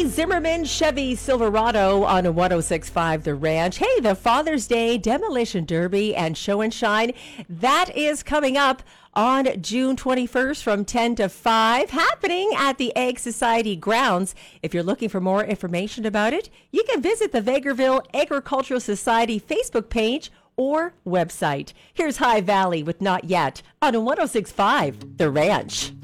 the Zimmerman Chevy Silverado on 106.5 The Ranch. Hey, the Father's Day Demolition Derby and Show and Shine, that is coming up on June 21st from 10 to 5, happening at the Ag Society grounds. If you're looking for more information about it, you can visit the Vegreville Agricultural Society Facebook page or website. Here's High Valley with Not Yet on 106.5 The Ranch.